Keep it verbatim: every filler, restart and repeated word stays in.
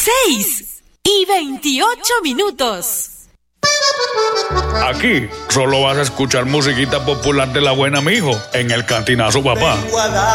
seis y veintiocho minutos. Aquí solo vas a escuchar musiquita popular de la buena, mijo, en el Cantinazo, papá.